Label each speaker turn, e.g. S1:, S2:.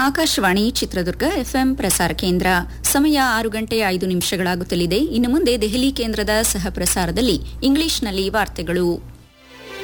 S1: Akashvani Chitradurga FM ಪ್ರಸಾರ ಕೇಂದ್ರ. ಸಮಯ 6:05 ಇನ್ನು ಮುಂದೆ ದೆಹಲಿ ಕೇಂದ್ರದ ಸಹ ಪ್ರಸಾರದಲ್ಲಿ ಇಂಗ್ಲಿಷ್ನಲ್ಲಿ ವಾರ್ತೆಗಳು.